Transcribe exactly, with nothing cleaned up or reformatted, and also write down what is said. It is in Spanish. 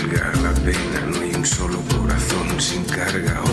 valga la pena, no hay un solo corazón sin carga